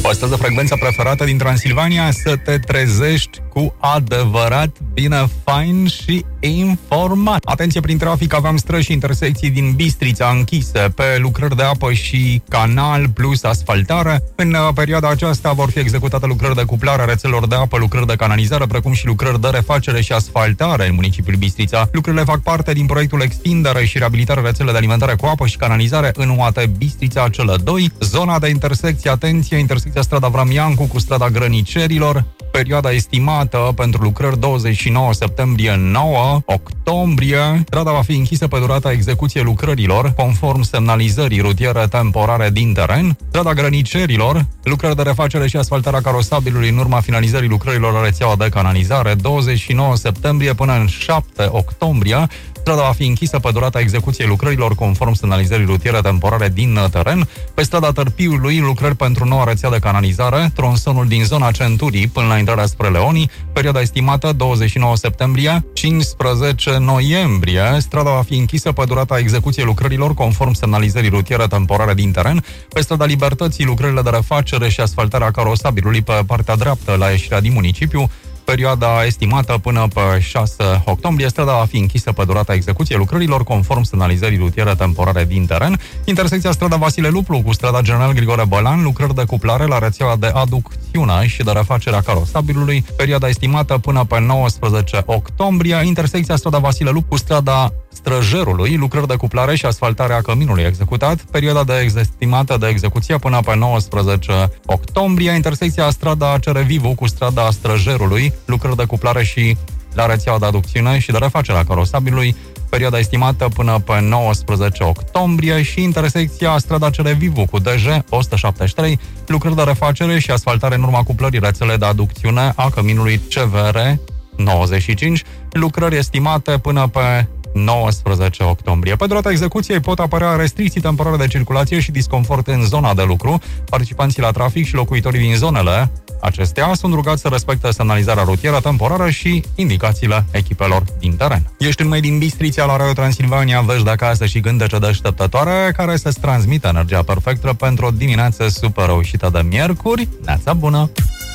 Păstrează frecvența preferată din Transilvania să te trezești cu adevărat bine, fain și informat. Atenție, prin trafic avem străzi și intersecții din Bistrița închise pe lucrări de apă și canal plus asfaltare. În perioada aceasta vor fi executate lucrări de cuplare a rețelelor de apă, lucrări de canalizare, precum și lucrări de refacere și asfaltare în municipiul Bistrița. Lucrările fac parte din proiectul extindere și reabilitare rețele de alimentare cu apă și canalizare în UAT Bistrița cele 2. Zona de intersecție, atenție, intersecția strada Vramiancu cu strada Grănicerilor. Perioada estimată pentru lucrări 29 septembrie 9 octombrie. Strada va fi închisă pe durata execuției lucrărilor, conform semnalizării rutiere temporare din teren. Strada Grănicerilor, lucrări de refacere și asfaltarea carosabilului în urma finalizării lucrărilor la rețeaua de canalizare, 29 septembrie până în 7 octombrie. Strada va fi închisă pe durata execuției lucrărilor conform semnalizării rutiere temporare din teren. Pe strada Tărpiului, lucrări pentru noua rețea de canalizare, tronsonul din zona Centurii până la intrarea spre Leoni, perioada estimată 29 septembrie, 15 noiembrie. Strada va fi închisă pe durata execuției lucrărilor conform semnalizării rutiere temporare din teren. Pe strada Libertății, lucrările de refacere și asfaltarea carosabilului pe partea dreaptă la ieșirea din municipiu, perioada estimată până pe 6 octombrie. Strada va fi închisă pe durata execuției lucrărilor conform semnalizării rutiere temporare din teren. Intersecția strada Vasile Luplu cu strada General Grigore Bălan, lucrări de cuplare la rețeaua de aducțiune și de refacere a carosabilului, perioada estimată până pe 19 octombrie. Intersecția strada Vasile Luplu cu strada Străjerului, lucrări de cuplare și asfaltare a căminului executat, perioada estimată de execuție până pe 19 octombrie. Intersecția strada Cerevivu cu strada Străjerului, lucrări de cuplare și la rețeaua de aducțiune și de refacere a carosabilului, perioada estimată până pe 19 octombrie. Și intersecția strada Cerevivu cu DJ 173, lucrări de refacere și asfaltare în urma cuplării rețele de aducțiune a căminului CVR 95, lucrări estimate până pe 19 octombrie. Pe durata execuției pot apărea restricții temporare de circulație și disconfort în zona de lucru. Participanții la trafic și locuitorii din zonele acestea sunt rugați să respecte semnalizarea rutieră temporară și indicațiile echipelor din teren. Ești în Made in Bistrița la Radio Transilvania, vești de acasă și cântece deșteptătoare care să-ți transmită energia perfectă pentru o dimineață super reușită de miercuri. Neața bună!